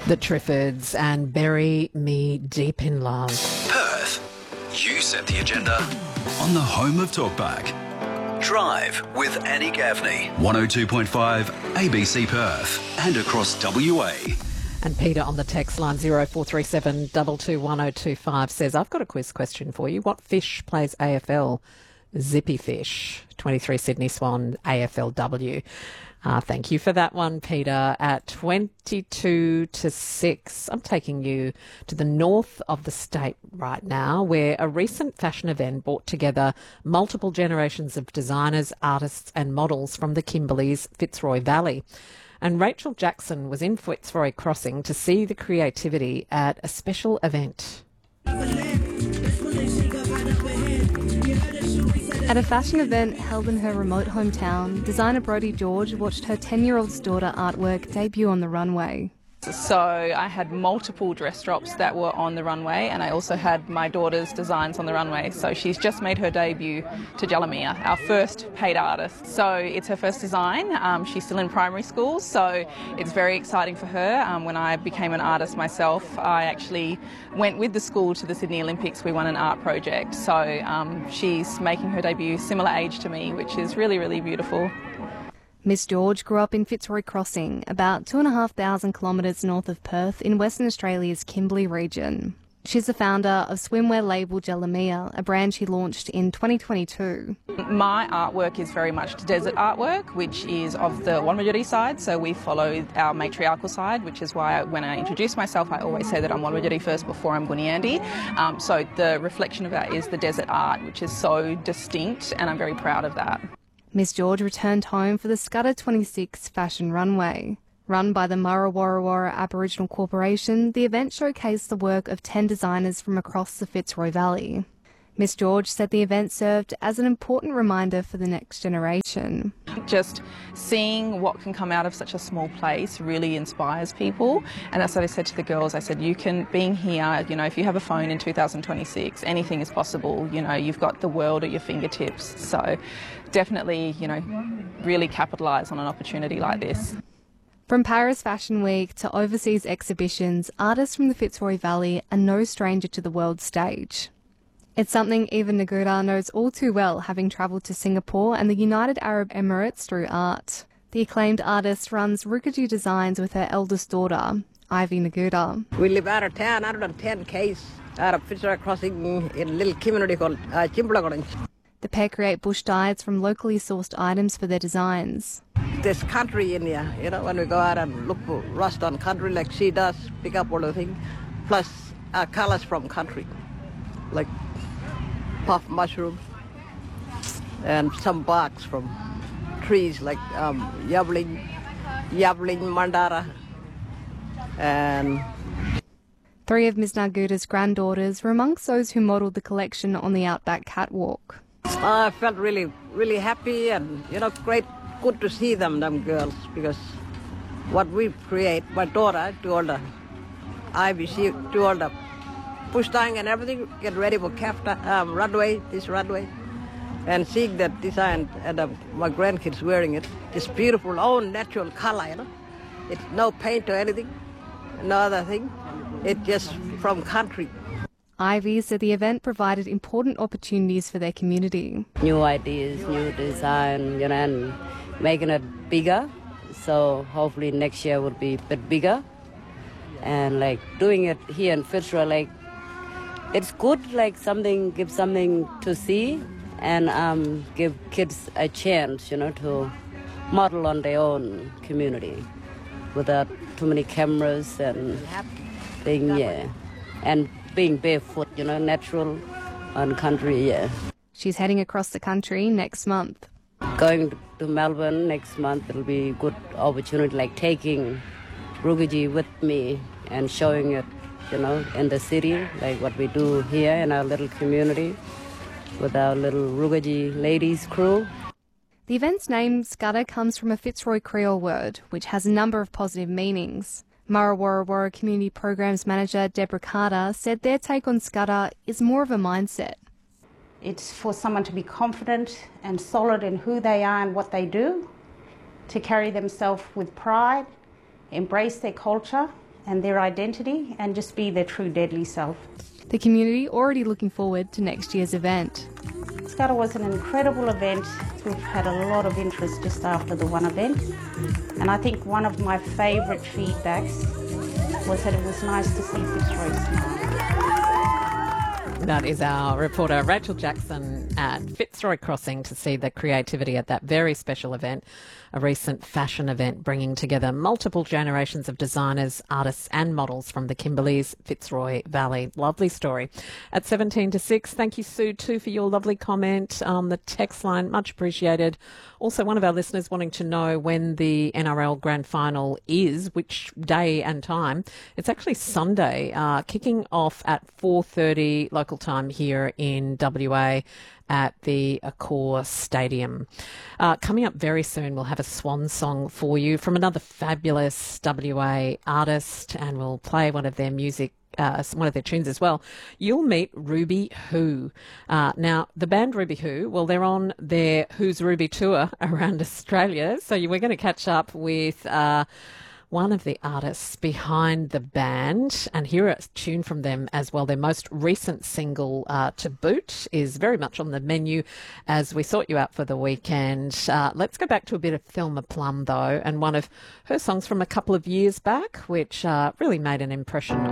The Triffids and Bury Me Deep in Love. Perth, you set the agenda on the home of Talkback. Drive with Annie Gaffney. 102.5 ABC Perth and across WA. And Peter on the text line 0437 221025 says, I've got a quiz question for you. What fish plays AFL? Zippy fish. 23 Sydney Swan, AFLW. Thank you for that one, Peter. At 22 to 6, I'm taking you to the north of the state right now, where a recent fashion event brought together multiple generations of designers, artists and models from the Kimberley's Fitzroy Valley. And Rachel Jackson was in Fitzroy Crossing to see the creativity at a special event. At a fashion event held in her remote hometown, designer Brodie George watched her 10-year-old daughter artwork debut on the runway. So I had multiple dress drops that were on the runway, and I also had my daughter's designs on the runway. So she's just made her debut to Jalamia, our first paid artist. So it's her first design. She's still in primary school, so it's very exciting for her. When I became an artist myself, I actually went with the school to the Sydney Olympics. We won an art project. So she's making her debut similar age to me, which is really, really beautiful. Miss George grew up in Fitzroy Crossing, about 2,500 kilometres north of Perth in Western Australia's Kimberley region. She's the founder of swimwear label Jalamia, a brand she launched in 2022. My artwork is very much desert artwork, which is of the Wurundjeri side, so we follow our matriarchal side, which is why when I introduce myself I always say that I'm Wurundjeri first before I'm Gooniyandi. So the reflection of that is the desert art, which is so distinct, and I'm very proud of that. Miss George returned home for the Scudder 26 fashion runway. Run by the Murra Warra Warra Aboriginal Corporation, the event showcased the work of 10 designers from across the Fitzroy Valley. Miss George said the event served as an important reminder for the next generation. Just seeing what can come out of such a small place really inspires people, and that's what I said to the girls. I said, being here, if you have a phone in 2026, anything is possible. You've got the world at your fingertips. So definitely, really capitalise on an opportunity like this. From Paris Fashion Week to overseas exhibitions, artists from the Fitzroy Valley are no stranger to the world stage. It's something Eva Nagura knows all too well, having travelled to Singapore and the United Arab Emirates through art. The acclaimed artist runs Rukaji Designs with her eldest daughter, Ivy Nagura. We live out of town, out of 10 k's, out of Fitzroy Crossing in a little community called Chimbalagorange. The pair create bush dyes from locally sourced items for their designs. There's country in here, when we go out and look for rust on country like she does, pick up all the things, plus colours from country, like puff mushrooms and some barks from trees like yabling, mandara, and 3 of Ms Nagura's granddaughters were amongst those who modelled the collection on the Outback catwalk. I felt really, really happy and, good to see them girls, because what we create, my daughter do all the Ivy, she do all the push tying and everything, get ready for this runway, and seeing that design and my grandkids wearing it, this beautiful own natural color, it's no paint or anything, no other thing, it's just from country. Ivy said the event provided important opportunities for their community. New ideas, new design, and making it bigger, so hopefully next year will be a bit bigger, and doing it here in Fitzroy, it's good, give something to see, and give kids a chance, to model on their own community without too many cameras and things, and being barefoot, natural on country, She's heading across the country next month. Going to Melbourne next month, it'll be a good opportunity, taking Rukaji with me and showing it, in the city, like what we do here in our little community with our little Rukaji ladies crew. The event's name, Scudder, comes from a Fitzroy Creole word, which has a number of positive meanings. Murra Warra Warra Community Programs Manager Deborah Carter said their take on Scudder is more of a mindset. It's for someone to be confident and solid in who they are and what they do, to carry themselves with pride, embrace their culture and their identity and just be their true deadly self. The community already looking forward to next year's event. Scuttle was an incredible event. We've had a lot of interest just after the one event, and I think one of my favourite feedbacks was that it was nice to see Fitzroy smile. That is our reporter Rachel Jackson at Fitzroy Crossing to see the creativity at that very special event, a recent fashion event bringing together multiple generations of designers, artists and models from the Kimberleys, Fitzroy Valley. Lovely story. At 17 to 6, thank you, Sue, too, for your lovely comment on the text line. Much appreciated. Also, one of our listeners wanting to know when the NRL Grand Final is, which day and time. It's actually Sunday, kicking off at 4:30 local time here in WA at the Accor Stadium. Coming up very soon, we'll have a swan song for you from another fabulous WA artist, and we'll play one of their music, one of their tunes as well. You'll meet Ruby Who. Now, the band Ruby Who, well, they're on their Who's Ruby tour around Australia, so we're going to catch up with one of the artists behind the band and hear a tune from them as well. Their most recent single, To Boot, is very much on the menu as we sort you out for the weekend. Let's go back to a bit of Thelma Plum, though, and one of her songs from a couple of years back, which really made an impression